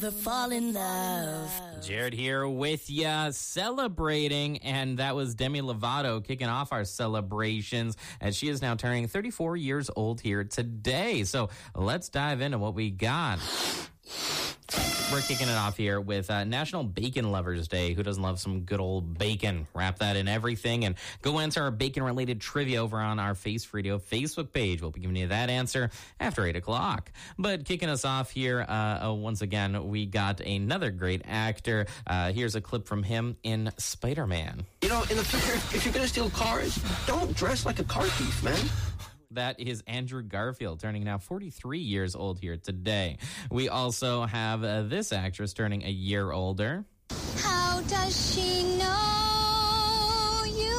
Never fall in love. Jared here with ya, celebrating, and that was Demi Lovato kicking off our celebrations as she is now turning 34 years old here today. So let's dive into what we got. We're kicking it off here with National Bacon Lovers Day. Who doesn't love some good old bacon? Wrap that in everything and go answer our bacon-related trivia over on our Face Radio Facebook page. We'll be giving you that answer after 8 o'clock. But kicking us off here, once again, we got another great actor. Here's a clip from him in Spider-Man. You know, in the future, if you're going to steal cars, don't dress like a car thief, man. That is Andrew Garfield, turning now 43 years old here today. We also have this actress turning a year older. How does she know you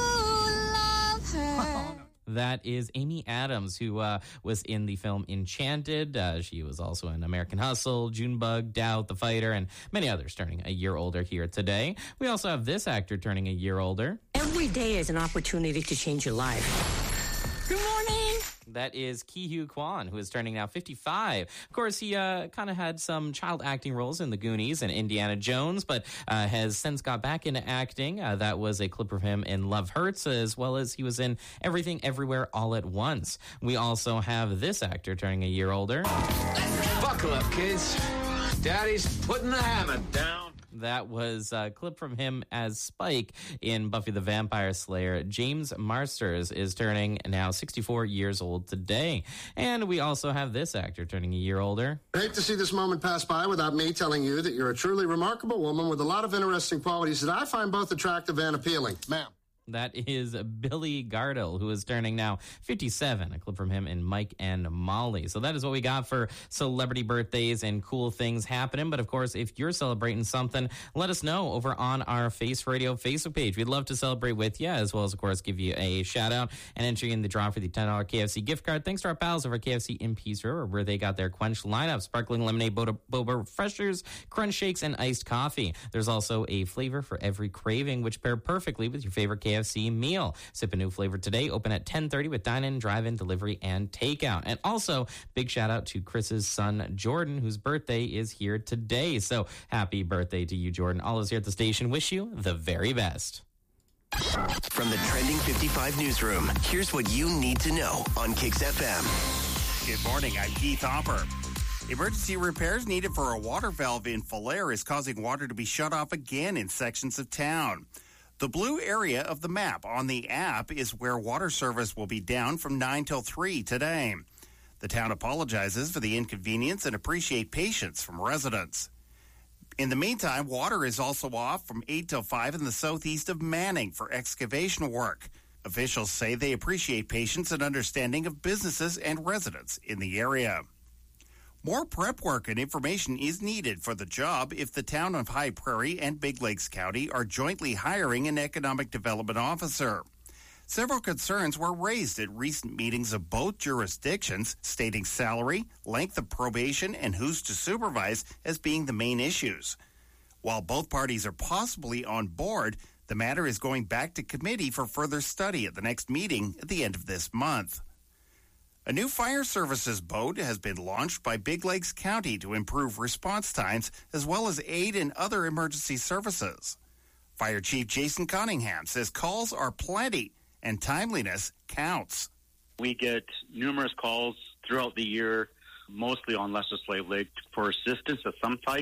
love her? That is Amy Adams, who was in the film Enchanted. She was also in American Hustle, Junebug, Doubt, The Fighter, and many others turning a year older here today. We also have this actor turning a year older. Every day is an opportunity to change your life. Good morning. That is Ki-Hugh Kwan, who is turning now 55. Of course, he kind of had some child acting roles in The Goonies and Indiana Jones, but has since got back into acting. That was a clip of him in Love Hurts, as well as he was in Everything Everywhere All at Once. We also have this actor turning a year older. Buckle up, kids. Daddy's putting the hammer down. That was a clip from him as Spike in Buffy the Vampire Slayer. James Marsters is turning now 64 years old today. And we also have this actor turning a year older. I hate to see this moment pass by without me telling you that you're a truly remarkable woman with a lot of interesting qualities that I find both attractive and appealing. Ma'am. That is Billy Gardell, who is turning now 57. A clip from him in Mike and Molly. So that is what we got for celebrity birthdays and cool things happening. But, of course, if you're celebrating something, let us know over on our Face Radio Facebook page. We'd love to celebrate with you, as well as, of course, give you a shout-out and enter you in the draw for the $10 KFC gift card. Thanks to our pals over at KFC in Peace River, where they got their Quench lineup, sparkling lemonade, boba refreshers, crunch shakes, and iced coffee. There's also a flavor for every craving, which pair perfectly with your favorite KFC meal. Sip a new flavor today. Open at 10:30 with dine-in, drive-in, delivery, and takeout. And also, big shout out to Chris's son, Jordan, whose birthday is here today. So happy birthday to you, Jordan. All of us here at the station wish you the very best. From the Trending 55 newsroom, here's what you need to know on Kicks FM. Good morning. I'm Keith Hopper. Emergency repairs needed for a water valve in Falher is causing water to be shut off again in sections of town. The blue area of the map on the app is where water service will be down from 9 till 3 today. The town apologizes for the inconvenience and appreciate patience from residents. In the meantime, water is also off from 8 till 5 in the southeast of Manning for excavation work. Officials say they appreciate patience and understanding of businesses and residents in the area. More prep work and information is needed for the job if the town of High Prairie and Big Lakes County are jointly hiring an economic development officer. Several concerns were raised at recent meetings of both jurisdictions, stating salary, length of probation, and who's to supervise as being the main issues. While both parties are possibly on board, the matter is going back to committee for further study at the next meeting at the end of this month. A new fire services boat has been launched by Big Lakes County to improve response times as well as aid in other emergency services. Fire Chief Jason Cunningham says calls are plenty and timeliness counts. We get numerous calls throughout the year, mostly on Lesser Slave Lake, for assistance of some type.